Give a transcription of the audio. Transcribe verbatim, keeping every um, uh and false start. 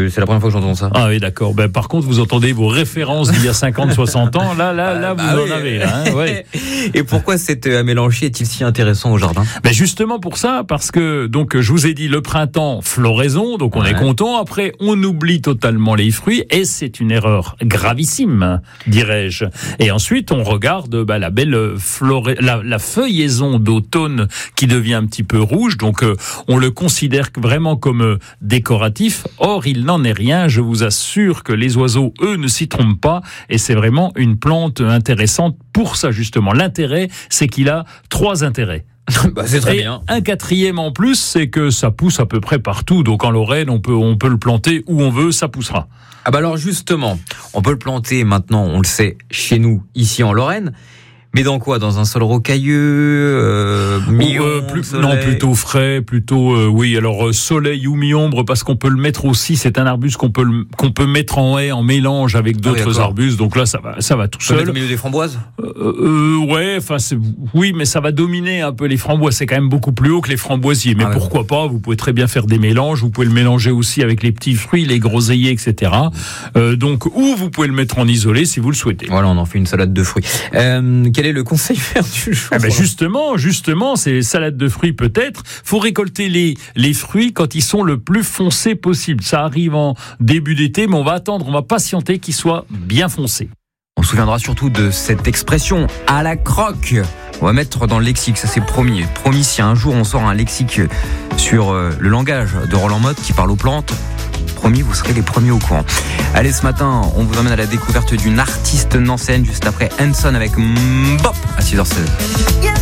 je, c'est la première fois que j'entends ça. Ah oui, d'accord. Ben, par contre, vous entendez vos références d'il y a cinquante, soixante ans. Là, là, là, vous bah en oui. avez. Là, hein, ouais. Et pourquoi cet euh, mélanchier est-il si intéressant au jardin ? Ben justement pour ça, parce que donc je vous ai dit le printemps, floraison, donc on ouais. est content. Après, on oublie totalement les fruits et c'est une erreur gravissime, dirais-je. Et ensuite, on regarde bah, la belle flora... la, la feuillaison d'automne qui devient un petit peu rouge. Donc, euh, on le considère vraiment comme euh, décoratif. Or, il n'en est rien. Je vous assure que les oiseaux, eux, ne s'y trompent pas. Et c'est vraiment une plante intéressante pour ça, justement. L'intérêt, c'est qu'il a trois intérêts. Bah, c'est très et bien. Un quatrième en plus, c'est que ça pousse à peu près partout. Donc en Lorraine, on peut, on peut le planter où on veut, ça poussera. Ah bah alors justement, on peut le planter maintenant, on le sait, chez nous, ici en Lorraine. Mais dans quoi ? Dans un sol rocailleux, euh, mi-ombre, euh, plus, non, plutôt frais, plutôt euh, oui. Alors euh, soleil ou mi-ombre, parce qu'on peut le mettre aussi. C'est un arbuste qu'on peut le, qu'on peut mettre en haie, en mélange avec d'autres ah oui, arbustes. Donc là, ça va, ça va tout seul. Peut-être au milieu des framboises. Euh, euh, ouais, enfin oui, mais ça va dominer un peu les framboises. C'est quand même beaucoup plus haut que les framboisiers. Mais ah pourquoi ouais. pas ? Vous pouvez très bien faire des mélanges. Vous pouvez le mélanger aussi avec les petits fruits, les groseilliers, et cetera. Euh, donc ou vous pouvez le mettre en isolé si vous le souhaitez. Voilà, on en fait une salade de fruits. Euh, quel est le conseil vert du jour ? Ah ben justement, justement, c'est salade de fruits peut-être. Faut récolter les les fruits quand ils sont le plus foncés possible. Ça arrive en début d'été, mais on va attendre, on va patienter qu'ils soient bien foncés. On se souviendra surtout de cette expression à la croque. On va mettre dans le lexique, ça c'est promis. Promis, si un jour on sort un lexique sur le langage de Roland Motte qui parle aux plantes, promis, vous serez les premiers au courant. Allez, ce matin, on vous emmène à la découverte d'une artiste nancéenne juste après Hanson avec Mbop à six heures seize.